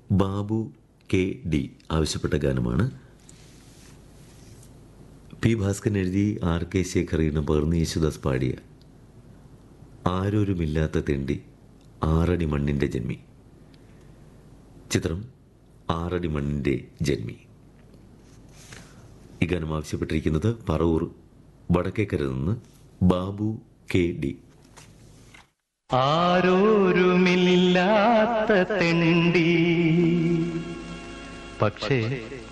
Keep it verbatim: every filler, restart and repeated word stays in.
Babu K D ആവശ്യപ്പെട്ട ഗാനമാണ്. P Bhaskaran എഴുതി ആർ കെ ശേഖറിന് പകർന്ന് യേശുദാസ് പാടിയ ആരോരുമില്ലാത്ത തെണ്ടി ആറടി മണ്ണിൻ്റെ ജന്മി. ചിത്രം ആറടി മണ്ണിൻ്റെ ജന്മി. ഈ ഗാനം ആവശ്യപ്പെട്ടിരിക്കുന്നത് പറവൂർ വടക്കേക്കര നിന്ന് ബാബു കെ ഡി. ആരോരുമില്ലാത്ത തെണ്ടി പക്ഷേ